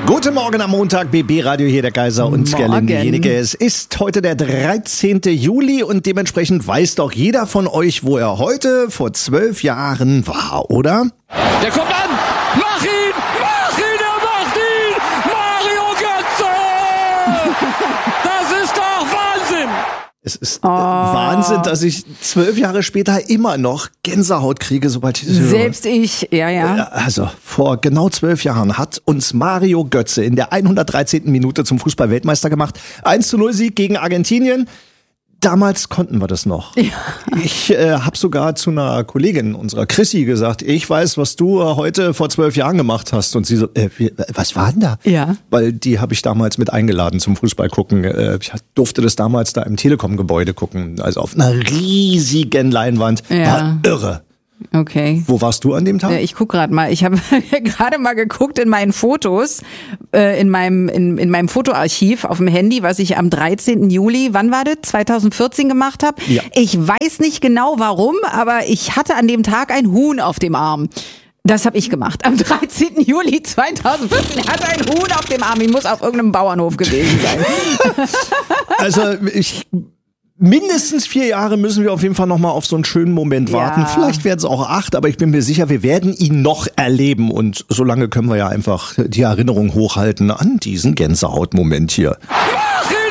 Guten Morgen am Montag, BB Radio hier, der Kaiser und Skerlin diejenige. Es ist heute der 13. Juli und dementsprechend weiß doch jeder von euch, wo er heute vor 12 Jahren war, oder? Der kommt an! Mach ihn! Mach ihn! Er macht ihn! Mario Götze! Das ist doch Wahnsinn! Es ist Wahnsinn, dass ich 12 Jahre später immer noch Gänsehaut kriege, sobald ich das höre. Selbst ich, ja. Also vor genau 12 Jahren hat uns Mario Götze in der 113. Minute zum Fußball-Weltmeister gemacht. 1:0 Sieg gegen Argentinien. Damals konnten wir das noch. Ja. Ich habe sogar zu einer Kollegin unserer Chrissy gesagt, ich weiß, was du heute vor 12 Jahren gemacht hast. Und sie so, was war denn da? Ja. Weil die habe ich damals mit eingeladen zum Fußball gucken. Ich durfte das damals da im Telekom-Gebäude gucken. Also auf einer riesigen Leinwand. Ja. War irre. Okay. Wo warst du an dem Tag? Ja, ich guck gerade mal. Ich habe gerade mal geguckt in meinen Fotos, in meinem Fotoarchiv auf dem Handy, was ich am 13. Juli, wann war das? 2014 gemacht habe. Ja. Ich weiß nicht genau warum, aber ich hatte an dem Tag ein Huhn auf dem Arm. Das habe ich gemacht. Am 13. Juli 2014 hatte ein Huhn auf dem Arm. Ich muss auf irgendeinem Bauernhof gewesen sein. Also mindestens 4 Jahre müssen wir auf jeden Fall noch mal auf so einen schönen Moment warten. Ja. Vielleicht werden es auch 8, aber ich bin mir sicher, wir werden ihn noch erleben. Und solange können wir ja einfach die Erinnerung hochhalten an diesen Gänsehautmoment hier. Mach ihn!